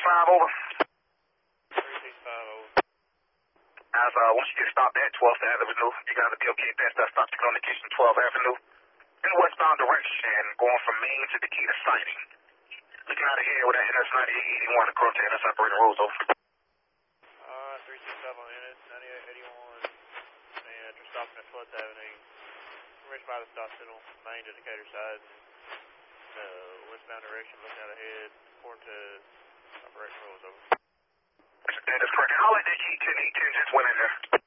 over. 365 over. As once you get stopped at 12th Avenue, you got to be okay past that stop to go on the Kitchen 12th Avenue. In the westbound direction, going from Main to Decatur Siding. Looking out of here with that NS 9881 across the NS operating rules over. 365 on NS 9881. And after stopping at 12th Avenue, reached by the stop signal, Main to Decatur Side. Westbound direction, looking out ahead, according to operating rules over. That is correct. How late did G10 just went in there?